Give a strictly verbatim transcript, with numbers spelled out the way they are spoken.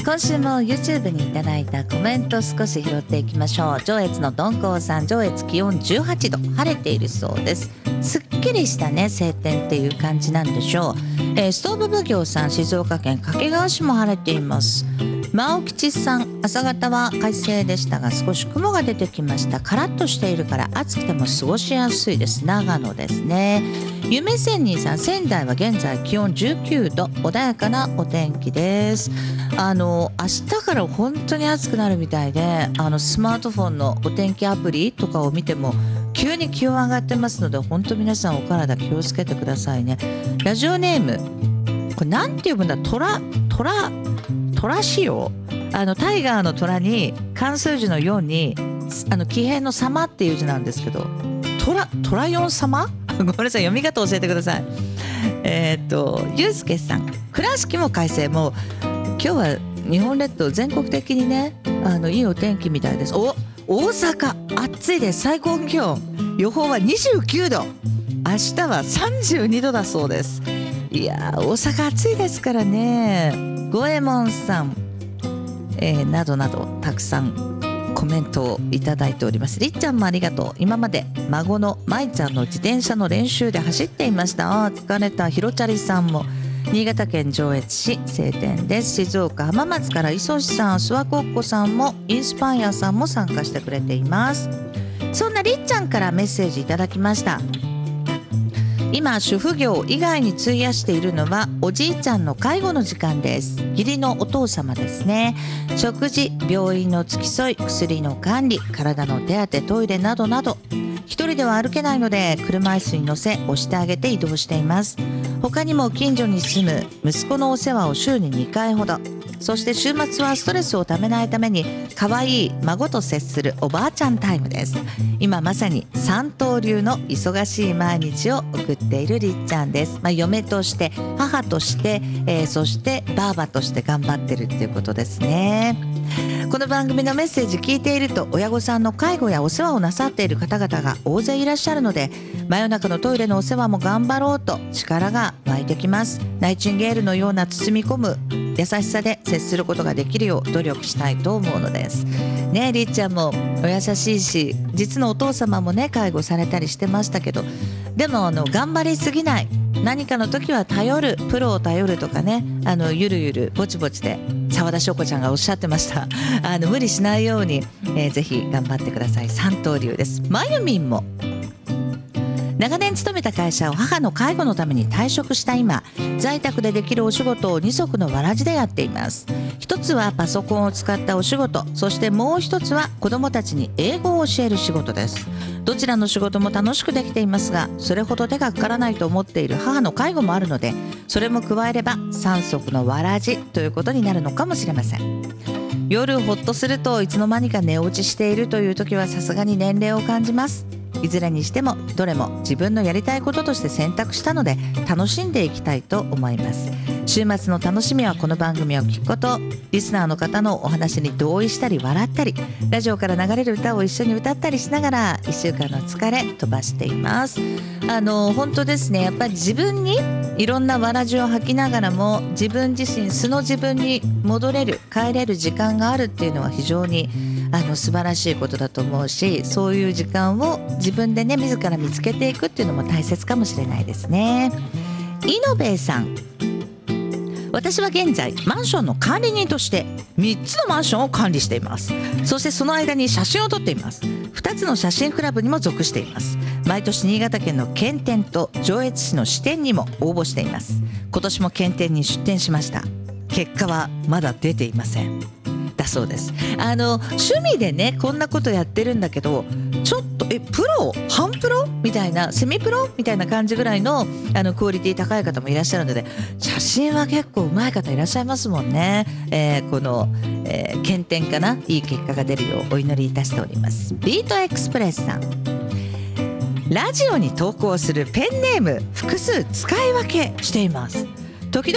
今週も YouTube にいただいたコメント少し拾っていきましょう。上越のどんこうさん、上越気温じゅうはちど、晴れているそうです。すっきりしたね晴天っていう感じなんでしょう。えー、ストーブ奉行さん、静岡県掛川市も晴れています。真央吉さん、朝方は快晴でしたが少し雲が出てきました。カラッとしているから暑くても過ごしやすいです。長野ですね。夢仙人さん、仙台は現在気温じゅうきゅうど、穏やかなお天気です。あの明日から本当に暑くなるみたいで、あのスマートフォンのお天気アプリとかを見ても急に気温上がってますので、本当皆さんお体気をつけてくださいね。ラジオネーム、これなんて呼ぶんだ、トラトラトラ仕様、あのタイガーの虎に漢数字のよんにあの騎兵の様っていう字なんですけど、トラトラヨン様ごめんなさい、読み方教えてください。えー、っとゆうすけさん、倉敷も快晴、もう今日は日本列島全国的にね、あのいいお天気みたいです。お大阪暑いです。最高気温予報はにじゅうきゅうど、明日はさんじゅうにどだそうです。いやー、大阪暑いですからね。五右衛門さん、えー、などなどたくさんコメントをいただいております。りっちゃんもありがとう。今まで孫のまいちゃんの自転車の練習で走っていました。あー疲れた。ひろちゃりさんも、新潟県上越市晴天です。静岡浜松から磯志さん、諏訪コッコさんも、インスパイアさんも参加してくれています。そんなりっちゃんからメッセージいただきました。今主婦業以外に費やしているのはおじいちゃんの介護の時間です。義理のお父様ですね。食事、病院の付き添い、薬の管理、体の手当て、トイレなどなど、一人では歩けないので車椅子に乗せ押してあげて移動しています。他にも近所に住む息子のお世話を週ににかいほど、そして週末はストレスをためないために可愛い孫と接するおばあちゃんタイムです。今まさに三刀流の忙しい毎日を送っているりっちゃんです。まあ、嫁として母として、えー、そしてばあばとして頑張ってるっていうことですね。この番組のメッセージ聞いていると、親御さんの介護やお世話をなさっている方々が大勢いらっしゃるので、真夜中のトイレのお世話も頑張ろうと力が湧いてきます。ナイチンゲールのような包み込む優しさで接することができるよう努力したいと思うのですね。りっちゃんもお優しいし、実のお父様もね介護されたりしてましたけど、でもあの頑張りすぎない、何かの時は頼る、プロを頼るとかね、あのゆるゆるぼちぼちで、澤田翔子ちゃんがおっしゃってました。あの無理しないように、えー、ぜひ頑張ってください。三刀流です。まゆみんも、長年勤めた会社を母の介護のために退職した今、在宅でできるお仕事を二足のわらじでやっています。一つはパソコンを使ったお仕事、そしてもう一つは子どもたちに英語を教える仕事です。どちらの仕事も楽しくできていますが、それほど手がかからないと思っている母の介護もあるので、それも加えれば三足のわらじということになるのかもしれません。夜ほっとするといつの間にか寝落ちしているという時はさすがに年齢を感じます。いずれにしてもどれも自分のやりたいこととして選択したので楽しんでいきたいと思います。週末の楽しみはこの番組を聞くこと、リスナーの方のお話に同意したり笑ったり、ラジオから流れる歌を一緒に歌ったりしながらいっしゅうかんの疲れ飛ばしています。あの本当ですね、やっぱり自分にいろんなわらじを吐きながらも自分自身素の自分に戻れる、帰れる時間があるっていうのは非常にあの素晴らしいことだと思うし、そういう時間を自分でね自ら見つけていくっていうのも大切かもしれないですね。イノベーさん、私は現在マンションの管理人としてみっつのマンションを管理しています。そしてその間に写真を撮っています。ふたつの写真クラブにも属しています。毎年新潟県の県展と上越市の支店にも応募しています。今年も県展に出展しました。結果はまだ出ていませんだそうです。あの趣味でねこんなことやってるんだけど、ちょっとえプロ半プロみたいな、セミプロみたいな感じぐらいのあのクオリティ高い方もいらっしゃるので、写真は結構上手い方いらっしゃいますもんね。えー、この、えー、検点かな、いい結果が出るようお祈りいたしております。ビートエクスプレスさん、ラジオに投稿するペンネーム複数使い分けしています。